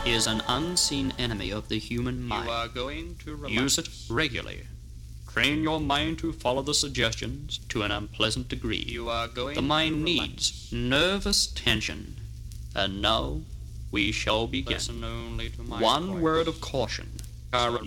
is an unseen enemy of the human mind. You are going to relax. Use it regularly. Train your mind to follow the suggestions to an unpleasant degree. You are going The mind to relax. needs nervous tension. And now we shall begin. Listen only to my One voice. word of caution. Our